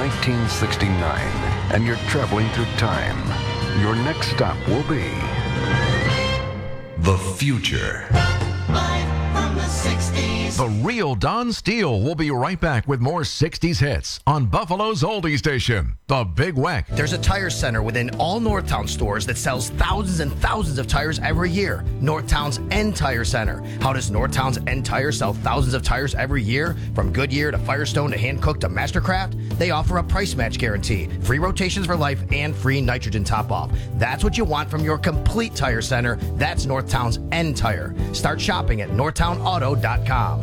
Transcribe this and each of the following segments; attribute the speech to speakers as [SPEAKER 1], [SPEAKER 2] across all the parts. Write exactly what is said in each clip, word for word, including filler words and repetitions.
[SPEAKER 1] nineteen sixty-nine and you're traveling through time, your next stop will be the future.
[SPEAKER 2] Live from the sixties.
[SPEAKER 3] The real Don Steele will be right back with more sixties hits on Buffalo's oldie station, The Big Weck.
[SPEAKER 4] There's a tire center within all Northtown stores that sells thousands and thousands of tires every year. Northtown's End Tire Center. How does Northtown's End Tire sell thousands of tires every year? From Goodyear to Firestone to Hankook to Mastercraft? They offer a price match guarantee, free rotations for life, and free nitrogen top-off. That's what you want from your complete tire center. That's Northtown's End Tire. Start shopping at northtown auto dot com.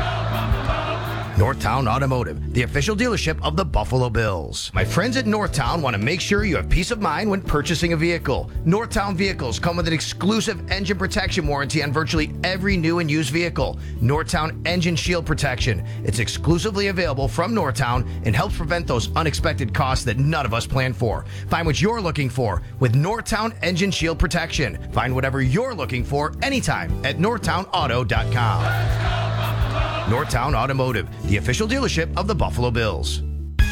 [SPEAKER 4] Northtown Automotive, the official dealership of the Buffalo Bills. My friends at Northtown want to make sure you have peace of mind when purchasing a vehicle. Northtown vehicles come with an exclusive engine protection warranty on virtually every new and used vehicle. Northtown Engine Shield Protection. It's exclusively available from Northtown and helps prevent those unexpected costs that none of us plan for. Find what you're looking for with Northtown Engine Shield Protection. Find whatever you're looking for anytime at northtown auto dot com. Northtown Automotive, the official dealership of the Buffalo Bills.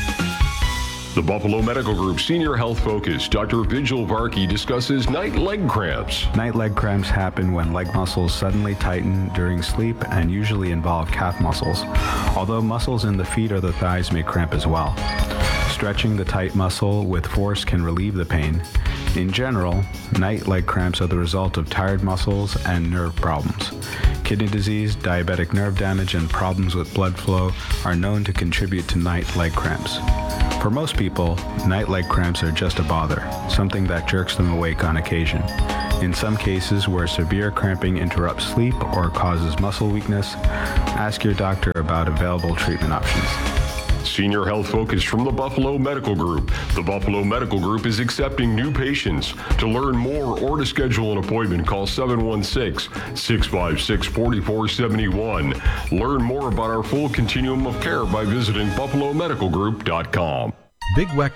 [SPEAKER 5] The Buffalo Medical Group Senior Health Focus, Doctor Vigil Varkey discusses night leg cramps.
[SPEAKER 6] Night leg cramps happen when leg muscles suddenly tighten during sleep and usually involve calf muscles, although muscles in the feet or the thighs may cramp as well. Stretching the tight muscle with force can relieve the pain. In general, night leg cramps are the result of tired muscles and nerve problems. Kidney disease, diabetic nerve damage, and problems with blood flow are known to contribute to night leg cramps. For most people, night leg cramps are just a bother, something that jerks them awake on occasion. In some cases where severe cramping interrupts sleep or causes muscle weakness, ask your doctor about available treatment options.
[SPEAKER 5] Senior Health Focus from the Buffalo Medical Group. The Buffalo Medical Group is accepting new patients. To learn more or to schedule an appointment, call seven one six, six five six, four four seven one. Learn more about our full continuum of care by visiting buffalo medical group dot com.
[SPEAKER 3] Big Weck